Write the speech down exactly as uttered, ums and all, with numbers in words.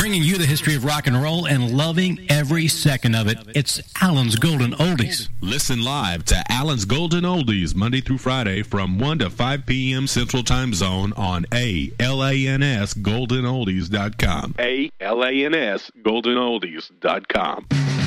bringing you the history of rock and roll and loving every second of it. It's Alan's Golden Oldies. Listen live to Alan's Golden Oldies Monday through Friday from one to five p.m. Central Time Zone on A L A N S golden oldies dot com. A L A N S golden oldies dot com.